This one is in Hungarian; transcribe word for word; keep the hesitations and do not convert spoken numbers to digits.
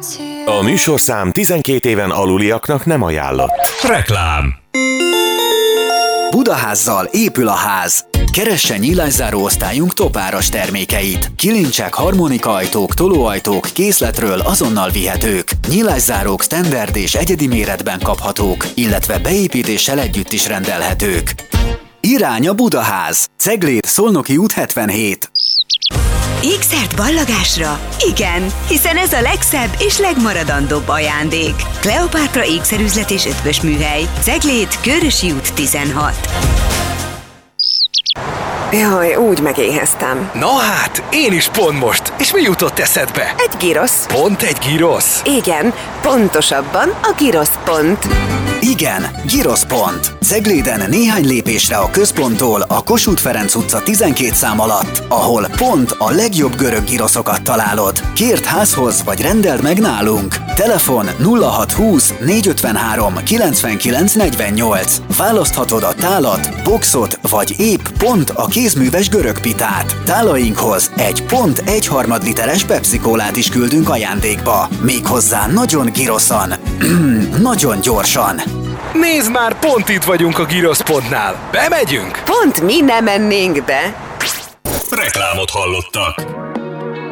A műsorszám tizenkét éven aluliaknak nem ajánlott. Reklám. Budaházzal épül a ház. Keresse nyílászáró osztályunk topáras termékeit. Kilincsek, harmonikaajtók, tolóajtók készletről azonnal vihetők. Nyílászárók standard és egyedi méretben kaphatók, illetve beépítéssel együtt is rendelhetők. Irány a Budaház. Cegléd, Szolnoki út hetvenhét. Ékszert ballagásra? Igen, hiszen ez a legszebb és legmaradandóbb ajándék. Kleopátra ékszerüzlet és ötvös műhely. Cegléd, Kőrösi út tizenhat. Jaj, úgy megéheztem. Na hát, én is pont most. És mi jutott eszedbe? Egy girosz. Pont egy girosz? Igen, pontosabban a girosz pont. Igen, Girosz pont. Cegléden néhány lépésre a központtól a Kossuth Ferenc utca tizenkét szám alatt, ahol pont a legjobb görög giroszokat találod. Kérd házhoz, vagy rendeld meg nálunk. Telefon nulla hat húsz négyszázötvenhárom kilencvenkilenc negyvennyolc. Választhatod a tálat, boxot, vagy épp pont a kézműves görög pitát. Tálainkhoz egy pont egy harmad literes Pepsi-kólát is küldünk ajándékba. Méghozzá nagyon giroszan. Nagyon gyorsan. Nézd már, pont itt vagyunk a Giroszpontnál. Bemegyünk? Pont mi nem mennénk be. Reklámot hallottak.